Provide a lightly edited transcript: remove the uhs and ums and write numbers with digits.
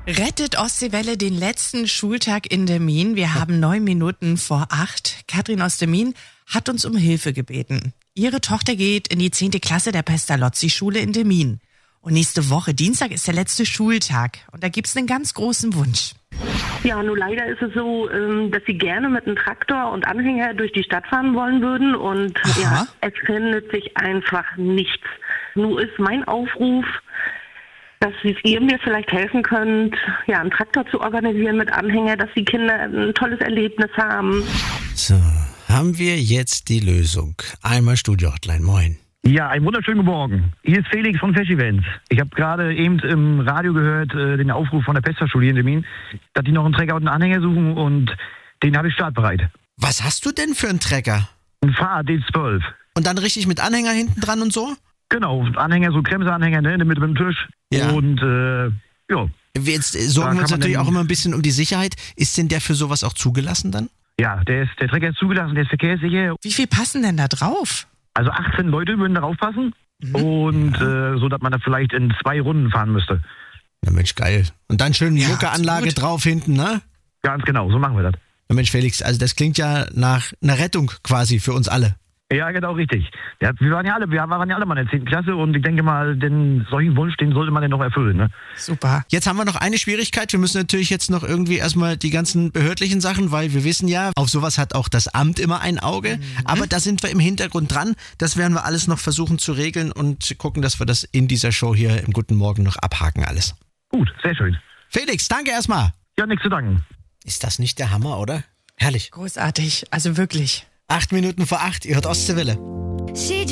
Rettet Ostseewelle den letzten Schultag in Demmin. Wir haben 9 Minuten vor 8. Katrin aus Demmin hat uns um Hilfe gebeten. Ihre Tochter geht in die 10. Klasse der Pestalozzi-Schule in Demmin. Und nächste Woche, Dienstag, ist der letzte Schultag. Und da gibt's einen ganz großen Wunsch. Ja, nur leider ist es so, dass sie gerne mit einem Traktor und Anhänger durch die Stadt fahren wollen würden. Und ja, es findet sich einfach nichts. Nun ist mein Aufruf, dass ihr mir vielleicht helfen könnt, ja, einen Traktor zu organisieren mit Anhänger, dass die Kinder ein tolles Erlebnis haben. So, haben wir jetzt die Lösung. Einmal Studio-Hotline, moin. Ja, einen wunderschönen guten Morgen. Hier ist Felix von Fesch-Events. Ich habe gerade eben im Radio gehört, den Aufruf von der Pesta-Schule in Demmin, dass die noch einen Trecker und einen Anhänger suchen und den habe ich startbereit. Was hast du denn für einen Trecker? Ein Fahrrad D12. Und dann richtig mit Anhänger hinten dran und so? Genau, Anhänger, so Bremseanhänger, ne, in der Mitte mit dem Tisch. Ja. Und, ja. Jetzt sorgen wir uns natürlich auch immer ein bisschen um die Sicherheit. Ist denn der für sowas auch zugelassen dann? Ja, der Trecker ist zugelassen, der ist verkehrssicher. Wie viel passen denn da drauf? Also 18 Leute würden darauf passen. Und so, dass man da vielleicht in 2 Runden fahren müsste. Na Mensch, geil. Und dann schön Ja, Muckeranlage drauf hinten, ne? Ganz genau, so machen wir das. Na Mensch, Felix, also das klingt ja nach einer Rettung quasi für uns alle. Ja, genau, richtig. Ja, wir waren ja alle mal in der 10. Klasse und ich denke mal, den solchen Wunsch, den sollte man ja noch erfüllen, ne? Super. Jetzt haben wir noch eine Schwierigkeit. Wir müssen natürlich jetzt noch irgendwie erstmal die ganzen behördlichen Sachen, weil wir wissen ja, auf sowas hat auch das Amt immer ein Auge. Aber da sind wir im Hintergrund dran. Das werden wir alles noch versuchen zu regeln und gucken, dass wir das in dieser Show hier im Guten Morgen noch abhaken alles. Gut, sehr schön. Felix, danke erstmal. Ja, nichts zu danken. Ist das nicht der Hammer, oder? Herrlich. Großartig, also wirklich. 8 Minuten vor 8, ihr hört Ostseewelle.